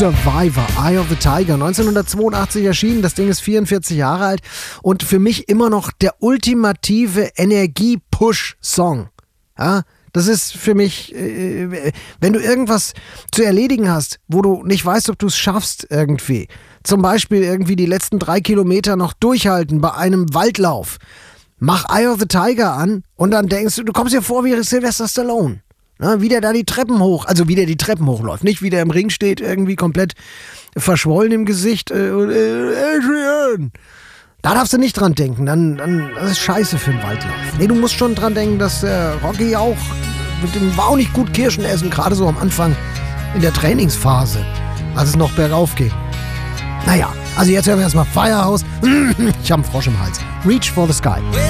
Survivor, Eye of the Tiger, 1982 erschienen. Das Ding ist 44 Jahre alt und für mich immer noch der ultimative Energie-Push-Song. Ja, das ist für mich, wenn du irgendwas zu erledigen hast, wo du nicht weißt, ob du es schaffst irgendwie. Zum Beispiel irgendwie die letzten 3 Kilometer noch durchhalten bei einem Waldlauf. Mach Eye of the Tiger an und dann denkst du, du kommst dir vor wie Sylvester Stallone. Na, wie der da die Treppen hochläuft. Nicht wie der im Ring steht, irgendwie komplett verschwollen im Gesicht. Adrian! Da darfst du nicht dran denken, dann das ist scheiße für einen Waldlauf. Nee, du musst schon dran denken, dass Rocky auch, mit dem war auch nicht gut Kirschen essen, gerade so am Anfang in der Trainingsphase, als es noch bergauf ging. Naja, also jetzt hören wir erstmal Firehouse. Ich habe einen Frosch im Hals. Reach for the Sky.